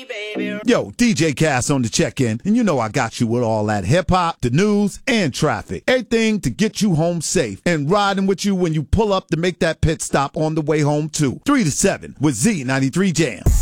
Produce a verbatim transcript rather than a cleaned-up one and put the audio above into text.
baby. Yo, D J Cass on the check-in, and you know I got you with all that hip-hop, the news, and traffic. Everything to get you home safe, and riding with you when you pull up to make that pit stop on the way home too. three to seven with Z ninety-three Jam.